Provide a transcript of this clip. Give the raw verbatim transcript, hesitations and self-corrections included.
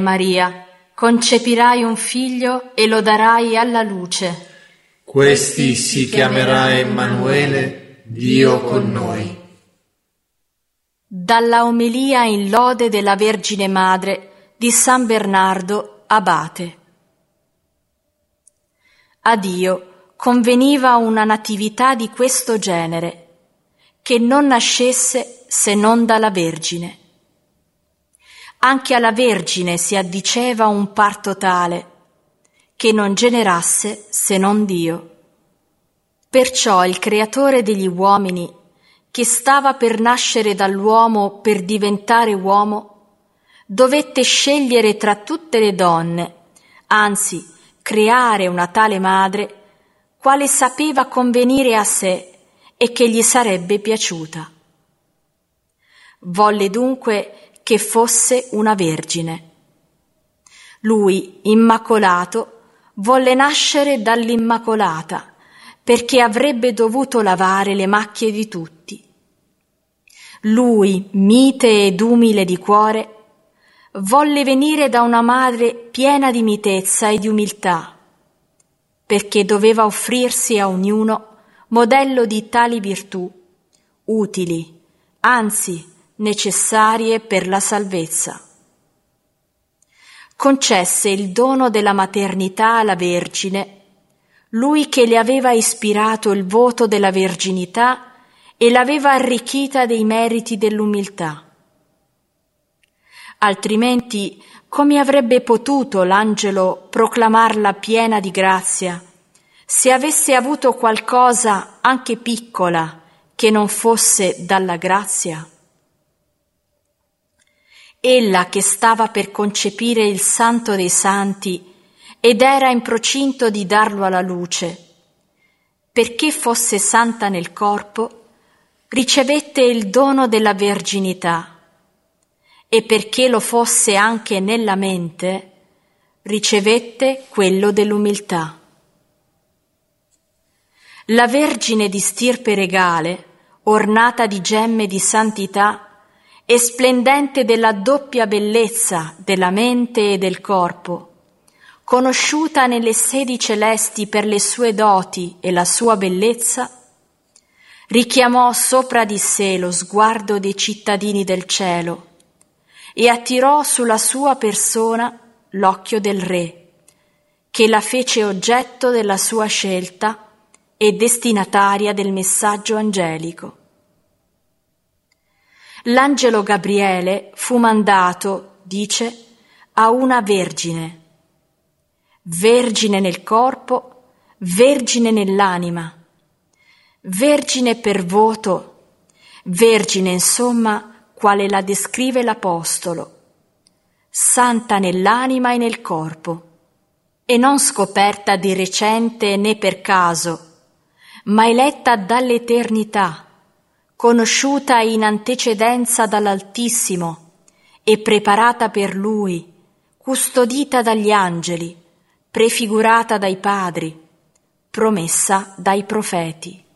Maria, concepirai un figlio e lo darai alla luce. Questi si chiamerà Emanuele, Dio con noi. Dalla omelia in lode della Vergine Madre di San Bernardo, abate. A Dio conveniva una natività di questo genere, che non nascesse se non dalla Vergine. Anche alla Vergine si addiceva un parto tale, che non generasse se non Dio. Perciò il Creatore degli uomini, che stava per nascere dall'uomo per diventare uomo, dovette scegliere tra tutte le donne, anzi creare una tale madre, quale sapeva convenire a sé e che gli sarebbe piaciuta. Volle dunque che fosse una vergine. Lui, immacolato, volle nascere dall'Immacolata, perché avrebbe dovuto lavare le macchie di tutti. Lui, mite ed umile di cuore, volle venire da una madre piena di mitezza e di umiltà, perché doveva offrirsi a ognuno modello di tali virtù, utili, anzi necessarie per la salvezza. Concesse il dono della maternità alla Vergine, lui che le aveva ispirato il voto della verginità e l'aveva arricchita dei meriti dell'umiltà. Altrimenti, come avrebbe potuto l'angelo proclamarla piena di grazia, se avesse avuto qualcosa anche piccola che non fosse dalla grazia? Ella che stava per concepire il Santo dei Santi ed era in procinto di darlo alla luce, perché fosse santa nel corpo, ricevette il dono della verginità, e perché lo fosse anche nella mente, ricevette quello dell'umiltà. La Vergine di stirpe regale, ornata di gemme di santità e splendente della doppia bellezza della mente e del corpo, conosciuta nelle sedi celesti per le sue doti e la sua bellezza, richiamò sopra di sé lo sguardo dei cittadini del cielo e attirò sulla sua persona l'occhio del Re, che la fece oggetto della sua scelta e destinataria del messaggio angelico. L'angelo Gabriele fu mandato, dice, a una vergine, vergine nel corpo, vergine nell'anima, vergine per voto, vergine insomma quale la descrive l'Apostolo, santa nell'anima e nel corpo, e non scoperta di recente né per caso, ma eletta dall'eternità, conosciuta in antecedenza dall'Altissimo e preparata per Lui, custodita dagli angeli, prefigurata dai padri, promessa dai profeti.